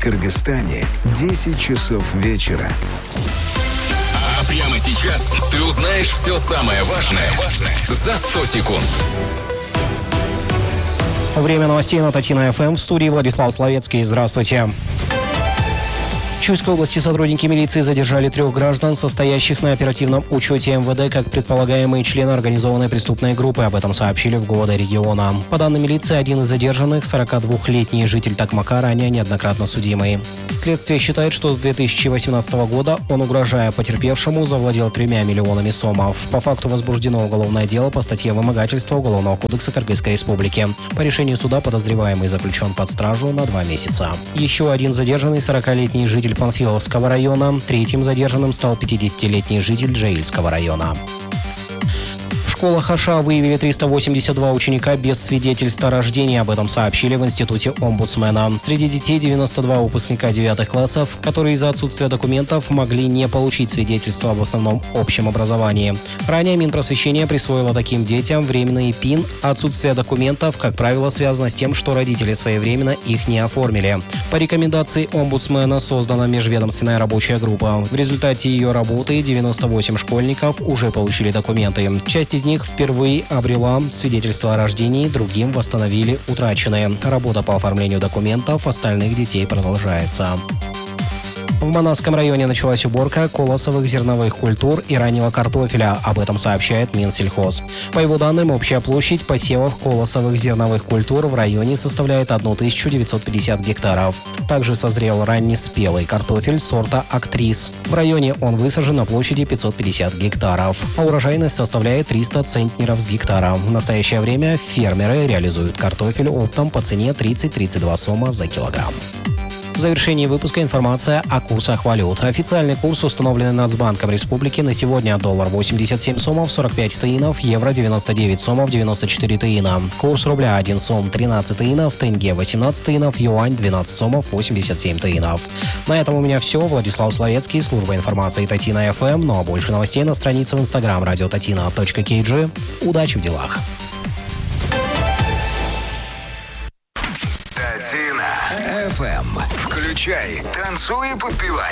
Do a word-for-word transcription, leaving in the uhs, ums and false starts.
Кыргызстане десять часов вечера. А прямо сейчас ты узнаешь все самое важное за сто секунд. Время новостей на Татина эф эм. В студии Владислав Словецкий. Здравствуйте. В Чуйской области сотрудники милиции задержали трех граждан, состоящих на оперативном учете эм вэ дэ, как предполагаемые члены организованной преступной группы. Об этом сообщили в ГУВД региона. По данным милиции, один из задержанных, сорокадвухлетний житель Токмака, ранее неоднократно судимый. Следствие считает, что с две тысячи восемнадцатого года он, угрожая потерпевшему, завладел тремя миллионами сомов. По факту возбуждено уголовное дело по статье вымогательства Уголовного кодекса Кыргызской республики. По решению суда подозреваемый заключен под стражу на два месяца. Еще один задержанный, сорокалетний житель Панфиловского района. Третьим задержанным стал пятидесятилетний житель Джаильского района. В школах Аша выявили триста восемьдесят два ученика без свидетельства о рождении. Об этом сообщили в Институте омбудсмена. Среди детей девяносто два выпускника девятых классов, которые из-за отсутствия документов могли не получить свидетельство об основном общем образовании. Ранее Минпросвещение присвоило таким детям временный ПИН. Отсутствие документов, как правило, связано с тем, что родители своевременно их не оформили. По рекомендации омбудсмена создана межведомственная рабочая группа. В результате ее работы девяносто восемь школьников уже получили документы. Часть из них впервые обрела свидетельство о рождении, другим восстановили утраченные. Работа по оформлению документов остальных детей продолжается. В Манасском районе началась уборка колосовых зерновых культур и раннего картофеля. Об этом сообщает Минсельхоз. По его данным, общая площадь посевов колосовых зерновых культур в районе составляет тысячу девятьсот пятьдесят гектаров. Также созрел раннеспелый картофель сорта «Актрис». В районе он высажен на площади пятьсот пятьдесят гектаров, а урожайность составляет триста центнеров с гектара. В настоящее время фермеры реализуют картофель оптом по цене тридцать - тридцать два сома за килограмм. В завершении выпуска информация о курсах валют. Официальный курс, установленный Нацбанком Республики, на сегодня: доллар восемьдесят семь сомов сорок пять тыинов, евро девяносто девять сомов девяносто четыре тыина. Курс рубля один сом тринадцать тыинов, тенге восемнадцать тыинов, юань двенадцать сомов восемьдесят семь тыинов. На этом у меня все. Владислав Словецкий, служба информации Татина эф эм. Ну а больше новостей на странице в инстаграм радио татина точка кей джи. Удачи в делах. Татина эф эм. Включай, танцуй и подпевай.